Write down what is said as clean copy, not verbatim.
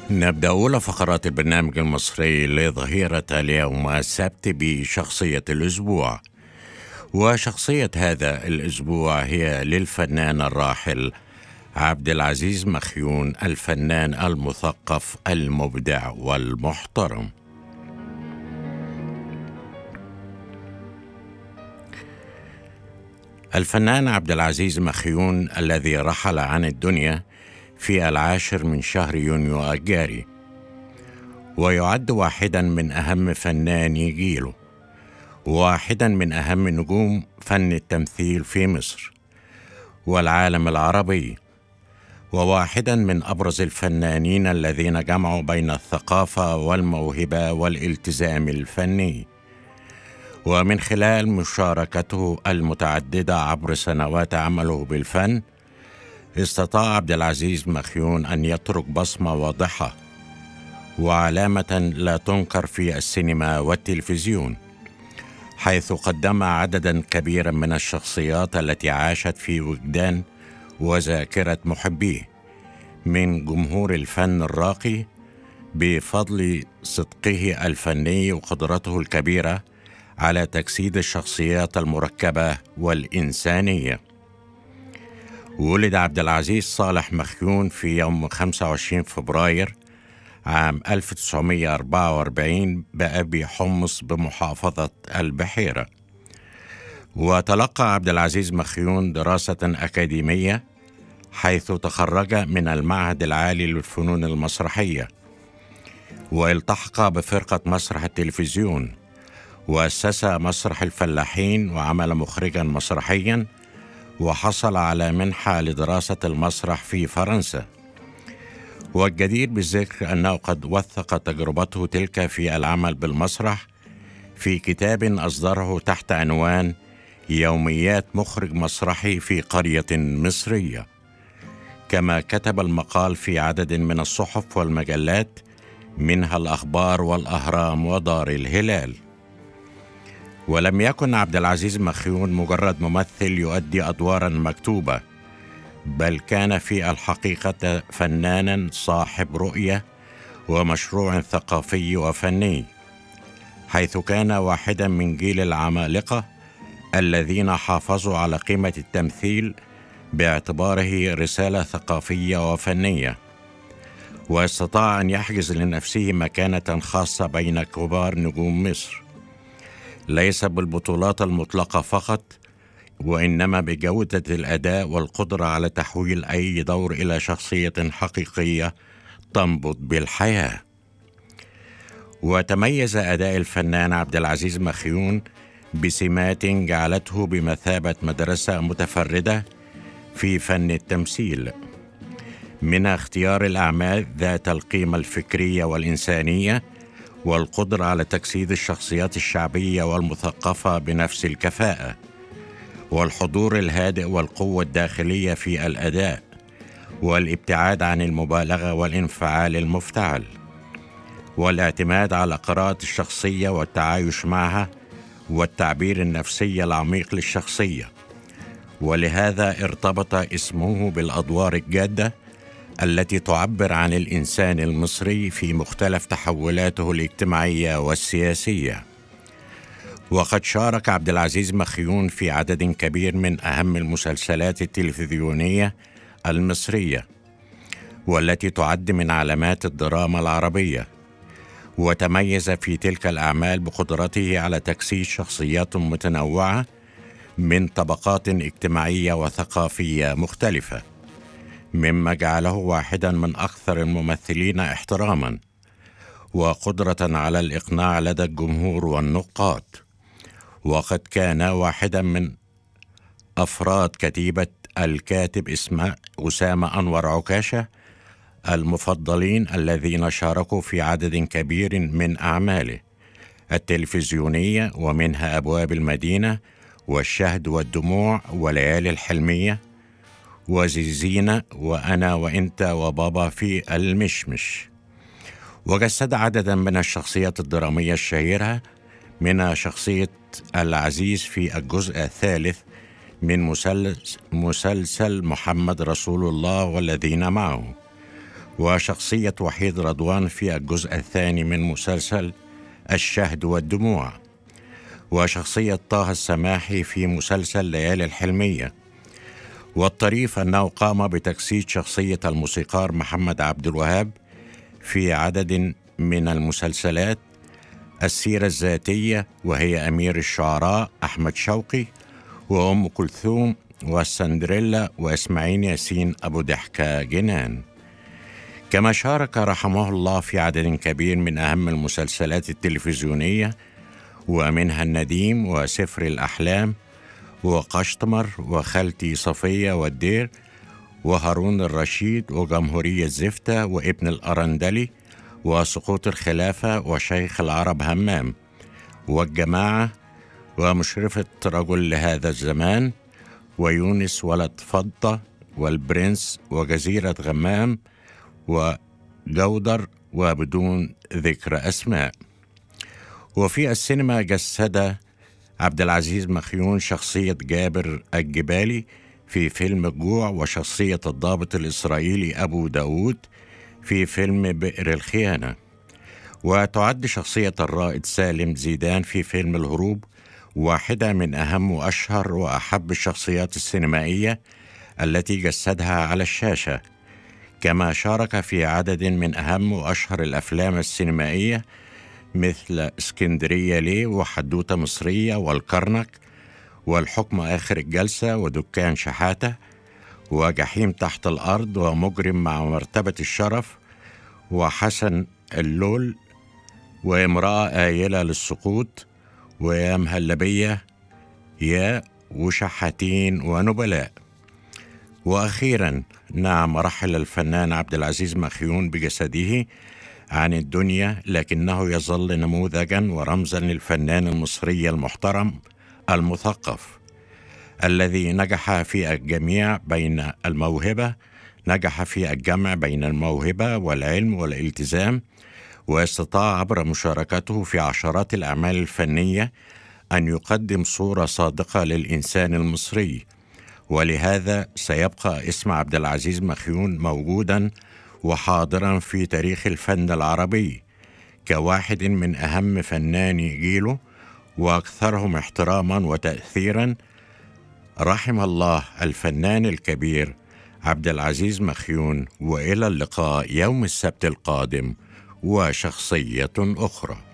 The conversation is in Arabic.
نبدأ أولى فقرات البرنامج المصري لظهيرة اليوم السبت بشخصية الأسبوع. وشخصية هذا الأسبوع هي للفنان الراحل عبد العزيز مخيون، الفنان المثقف المبدع والمحترم. الفنان عبد العزيز مخيون الذي رحل عن الدنيا في 10 من شهر يونيو الجاري، ويعد واحدا من أهم فناني جيله، واحدا من أهم نجوم فن التمثيل في مصر والعالم العربي، وواحدا من أبرز الفنانين الذين جمعوا بين الثقافة والموهبة والالتزام الفني. ومن خلال مشاركته المتعددة عبر سنوات عمله بالفن، استطاع عبد العزيز مخيون أن يترك بصمة واضحة وعلامة لا تنكر في السينما والتلفزيون، حيث قدم عددا كبيرا من الشخصيات التي عاشت في وجدان وذاكرة محبيه من جمهور الفن الراقي بفضل صدقه الفني وقدرته الكبيرة على تجسيد الشخصيات المركبة والإنسانية. ولد عبد العزيز صالح مخيون في يوم 25 فبراير عام 1944 بأبي حمص بمحافظة البحيرة. وتلقى عبد العزيز مخيون دراسة أكاديمية، حيث تخرج من المعهد العالي للفنون المسرحية، والتحق بفرقة مسرح التلفزيون، وأسس مسرح الفلاحين وعمل مخرجا مسرحيا، وحصل على منحة لدراسة المسرح في فرنسا. والجدير بالذكر أنه قد وثق تجربته تلك في العمل بالمسرح في كتاب أصدره تحت عنوان يوميات مخرج مسرحي في قرية مصرية، كما كتب المقال في عدد من الصحف والمجلات، منها الأخبار والأهرام ودار الهلال. ولم يكن عبد العزيز مخيون مجرد ممثل يؤدي أدوارا مكتوبة، بل كان في الحقيقة فنانا صاحب رؤية ومشروع ثقافي وفني، حيث كان واحدا من جيل العمالقة الذين حافظوا على قيمة التمثيل باعتباره رسالة ثقافية وفنية، واستطاع أن يحجز لنفسه مكانة خاصة بين كبار نجوم مصر، ليس بالبطولات المطلقة فقط، وإنما بجودة الأداء والقدرة على تحويل أي دور إلى شخصية حقيقية تنبض بالحياة. وتميز أداء الفنان عبد العزيز مخيون بسمات جعلته بمثابة مدرسة متفردة في فن التمثيل، من اختيار الأعمال ذات القيمة الفكرية والإنسانية، والقدرة على تجسيد الشخصيات الشعبية والمثقفة بنفس الكفاءة، والحضور الهادئ والقوة الداخلية في الأداء، والابتعاد عن المبالغة والانفعال المفتعل، والاعتماد على قراءة الشخصية والتعايش معها والتعبير النفسي العميق للشخصية. ولهذا ارتبط اسمه بالأدوار الجادة التي تعبر عن الإنسان المصري في مختلف تحولاته الاجتماعية والسياسية. وقد شارك عبد العزيز مخيون في عدد كبير من أهم المسلسلات التلفزيونية المصرية، والتي تعد من علامات الدراما العربية، وتميز في تلك الأعمال بقدرته على تجسيد شخصيات متنوعة من طبقات اجتماعية وثقافية مختلفة، مما جعله واحدا من أكثر الممثلين احتراما وقدرة على الإقناع لدى الجمهور والنقاد. وقد كان واحدا من أفراد كتيبة الكاتب أسامة أنور عكاشة المفضلين، الذين شاركوا في عدد كبير من أعماله التلفزيونية، ومنها أبواب المدينة والشهد والدموع وليالي الحلمية وزيزينة وأنا وإنت وبابا في المشمش. وجسد عددا من الشخصيات الدرامية الشهيرة، من شخصية العزيز في الجزء الثالث من مسلسل محمد رسول الله والذين معه، وشخصية وحيد رضوان في الجزء الثاني من مسلسل الشهد والدموع، وشخصية طه السماحي في مسلسل ليالي الحلمية. والطريف أنه قام بتجسيد شخصية الموسيقار محمد عبد الوهاب في عدد من المسلسلات: السيرة الذاتية، وهي أمير الشعراء أحمد شوقي، وأم كلثوم، والسندريلا، وإسماعيل ياسين أبو ضحكة جنان. كما شارك رحمه الله في عدد كبير من أهم المسلسلات التلفزيونية، ومنها النديم، وسفر الأحلام، وقشتمر، وخالتي صفية، والدير، وهارون الرشيد، وجمهورية زفتة، وابن الأرندلي، وسقوط الخلافة، وشيخ العرب همام، والجماعة، ومشرفة رجل لهذا الزمان، ويونس ولد فضة، والبرنس، وجزيرة غمام، وجودر، وبدون ذكر أسماء. وفي السينما جسد عبد العزيز مخيون شخصية جابر الجبالي في فيلم الجوع، وشخصية الضابط الإسرائيلي أبو داود في فيلم بئر الخيانة. وتعد شخصية الرائد سالم زيدان في فيلم الهروب واحدة من أهم وأشهر وأحب الشخصيات السينمائية التي جسدها على الشاشة. كما شارك في عدد من أهم وأشهر الأفلام السينمائية مثل اسكندرية ليه، وحدوتة مصرية، والكرنك، والحكم آخر الجلسة، ودكان شحاتة، وجحيم تحت الأرض، ومجرم مع مرتبة الشرف، وحسن اللول، وامرأة آيلة للسقوط، ويا مهلبية يا، وشحاتين، ونبلاء. وأخيرا نعم، رحل الفنان عبد العزيز مخيون بجسده عن الدنيا، لكنه يظل نموذجا ورمزا للفنان المصري المحترم المثقف الذي نجح في الجمع بين الموهبة والعلم والالتزام، واستطاع عبر مشاركته في عشرات الأعمال الفنية أن يقدم صورة صادقة للإنسان المصري. ولهذا سيبقى اسم عبد العزيز مخيون موجودا وحاضرا في تاريخ الفن العربي كواحد من أهم فناني جيله وأكثرهم احتراما وتأثيرا. رحم الله الفنان الكبير عبد العزيز مخيون، وإلى اللقاء يوم السبت القادم وشخصية أخرى.